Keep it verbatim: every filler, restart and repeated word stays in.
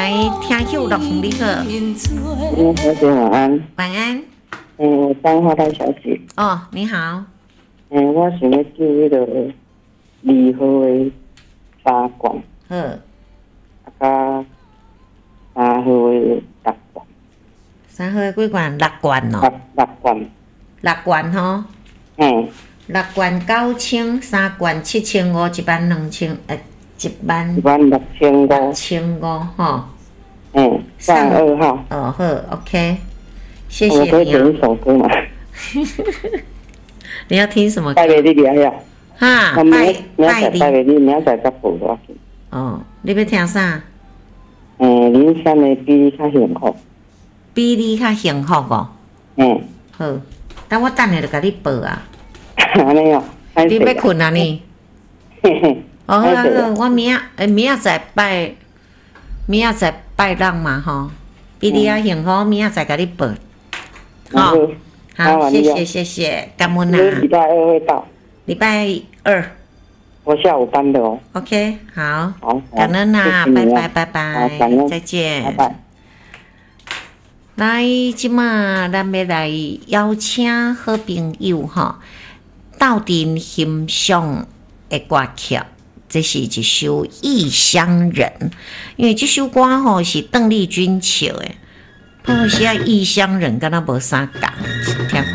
来听秀乐你好。 嗯，小姐晚安。 晚安。 嗯，我当花旦小姐。 哦，你好。 嗯，我想要叫迄个二号的三罐。 好。 啊，甲三号的六罐。 三号的几罐？六罐哦。 六六罐。 六罐吼。 嗯。 六罐九千，三罐七千五，一万两千，呃，一万。 一万六千五。 六千五吼。 嗯，三二号。 哦，好 ，OK， 谢谢你、哦。 我可以点一首歌吗？ 你要听什么歌？ 带给你聊聊。 哈，拜拜你。带给你，明仔再补多。 哦，你要听啥？ 嗯，林山的比你较幸福。 比你较幸福哦。 嗯。 好，等我等下就甲你报啊。 安尼哦。 你要困啊你？ 嘿嘿。 哦，好啊好，我明仔诶明仔载拜，明仔载拜六嘛吼。比你较幸福，明仔载甲你报。好，好，谢谢谢谢，感恩啊。 礼拜二会到。 礼拜二。 我下午班的哦。 OK， 好。 好。 感恩啊，拜拜拜拜，再见。 拜拜。 来，即马咱要来邀请好朋友吼，斗阵欣赏的歌曲，这是一首《异乡人》，因为这首歌吼是邓丽君唱的。好写异乡人，敢若无啥共，听看。